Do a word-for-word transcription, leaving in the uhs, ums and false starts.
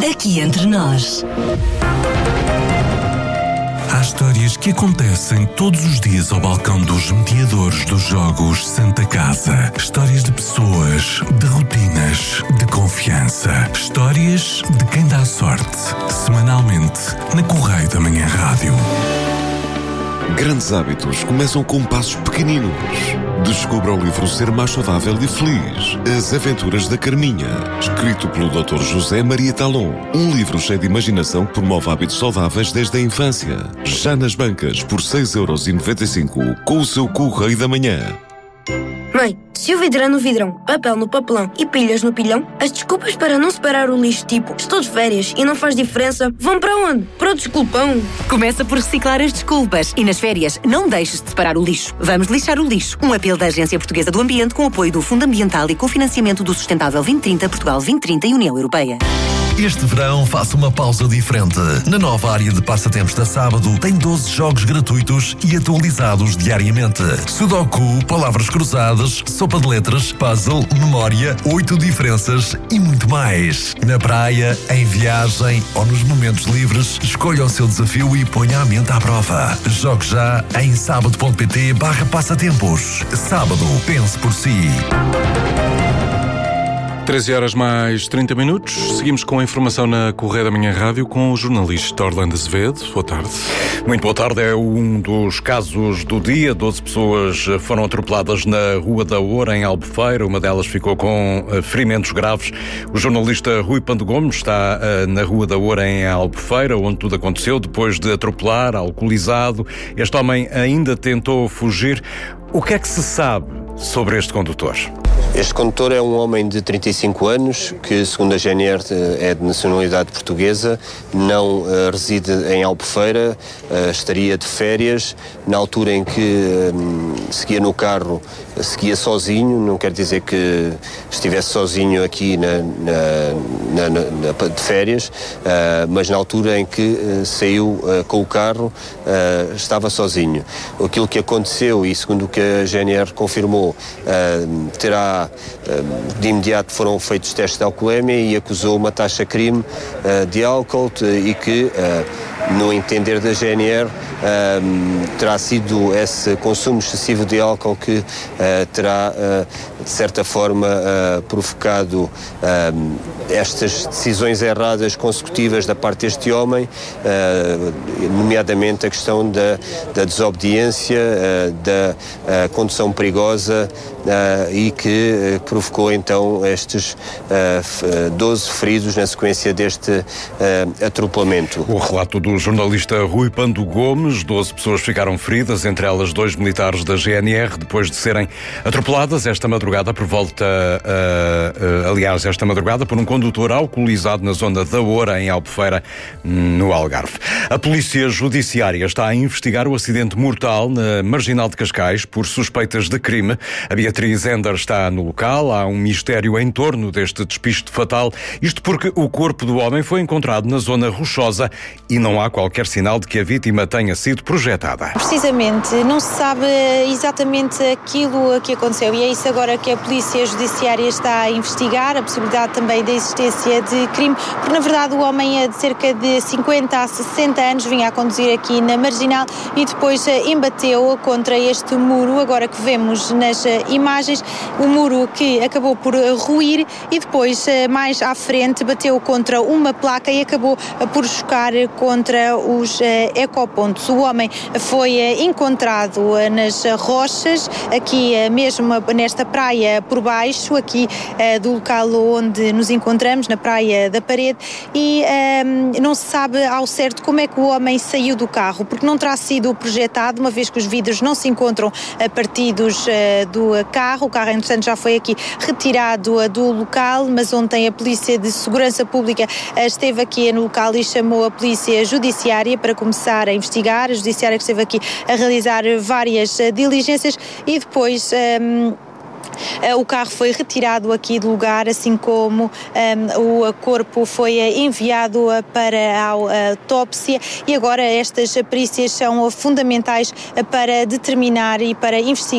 Aqui entre nós. Há histórias que acontecem todos os dias ao balcão dos mediadores dos Jogos Santa Casa. Histórias de pessoas, de rotinas, de confiança. Histórias de quem dá sorte. Semanalmente, na Correio da Manhã Rádio. Grandes hábitos começam com passos pequeninos. Descubra o livro Ser Mais Saudável e Feliz. As Aventuras da Carminha. Escrito pelo doutor José Maria Talon. Um livro cheio de imaginação que promove hábitos saudáveis desde a infância. Já nas bancas, por seis euros e noventa e cinco, com o seu Correio da Manhã. Mãe, se o vidro é no vidrão, papel no papelão e pilhas no pilhão, as desculpas para não separar o lixo, tipo estou de férias e não faz diferença, vão para onde? Para o desculpão. Começa por reciclar as desculpas e nas férias não deixes de separar o lixo. Vamos lixar o lixo. Um apelo da Agência Portuguesa do Ambiente com apoio do Fundo Ambiental e cofinanciamento do Sustentável vinte trinta, Portugal vinte trinta e União Europeia. Este verão faça uma pausa diferente. Na nova área de passatempos da Sábado tem doze jogos gratuitos e atualizados diariamente. Sudoku, palavras cruzadas, sopa de letras, puzzle, memória, oito diferenças e muito mais. Na praia, em viagem ou nos momentos livres, escolha o seu desafio e ponha a mente à prova. Jogue já em sábado.pt barra passatempos. Sábado, pense por si. treze horas mais trinta minutos. Seguimos com a informação na Correio da Manhã Rádio com o jornalista Orlando Azevedo. Boa tarde. Muito boa tarde. É um dos casos do dia. doze pessoas foram atropeladas na Rua da Oura, em Albufeira. Uma delas ficou com ferimentos graves. O jornalista Rui Pando Gomes está na Rua da Oura, em Albufeira, onde tudo aconteceu. Depois de atropelar, alcoolizado, este homem ainda tentou fugir. O que é que se sabe sobre este condutor? Este condutor é um homem de trinta e cinco anos, que, segundo a G N R, é de nacionalidade portuguesa, não uh, reside em Albufeira, uh, estaria de férias. Na altura em que um, seguia no carro, seguia sozinho, não quer dizer que estivesse sozinho aqui na, na, na, na, de férias, uh, mas na altura em que uh, saiu uh, com o carro, uh, estava sozinho. Aquilo que aconteceu, e segundo o que a G N R confirmou, uh, terá de imediato foram feitos testes de alcoolemia e acusou uma taxa crime uh, de álcool e que, uh, no entender da G N R, uh, terá sido esse consumo excessivo de álcool que uh, terá, uh, de certa forma, uh, provocado uh, estas decisões erradas consecutivas da parte deste homem, uh, nomeadamente a questão da, da desobediência, uh, da uh, condução perigosa uh, e que uh, provocou então estes uh, doze feridos na sequência deste uh, atropelamento. O relato do jornalista Rui Pando Gomes. doze pessoas ficaram feridas, entre elas dois militares da G N R, depois de serem atropeladas esta madrugada por volta, uh, uh, aliás, esta madrugada por um condutor alcoolizado na zona da Oura, em Albufeira, no Algarve. A Polícia Judiciária está a investigar o acidente mortal na Marginal de Cascais por suspeitas de crime. A Beatriz Ender está no local. Há um mistério em torno deste despiste fatal. Isto porque o corpo do homem foi encontrado na zona rochosa e não há qualquer sinal de que a vítima tenha sido projetada. Precisamente, não se sabe exatamente aquilo que aconteceu e é isso agora que a Polícia Judiciária está a investigar, a possibilidade também da existência de crime, porque na verdade o homem é de cerca de cinquenta a sessenta anos, vinha a conduzir aqui na Marginal e depois embateu contra este muro, agora que vemos nas imagens, o muro que acabou por ruir e depois mais à frente bateu contra uma placa e acabou por chocar contra os ecopontos. O homem foi encontrado nas rochas, aqui mesmo nesta praia por baixo, aqui do local onde nos encontramos, na Praia da Parede, e um, não se sabe ao certo como é que o homem saiu do carro, porque não terá sido projetado, uma vez que os vidros não se encontram partidos uh, do carro. O carro, entretanto, já foi aqui retirado uh, do local, mas ontem a Polícia de Segurança Pública uh, esteve aqui no local e chamou a Polícia Judiciária para começar a investigar. A Judiciária que esteve aqui a realizar várias uh, diligências e depois... Um, O carro foi retirado aqui do lugar, assim como um, o corpo foi enviado para a autópsia e agora estas perícias são fundamentais para determinar e para investigar